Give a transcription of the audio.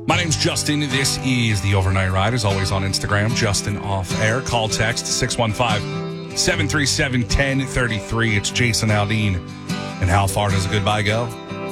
My name's Justin. This is The Overnight Ride, as always on Instagram, Justin Off Air. Call text 615-737-1033. It's Jason Aldean. And how far does a goodbye go?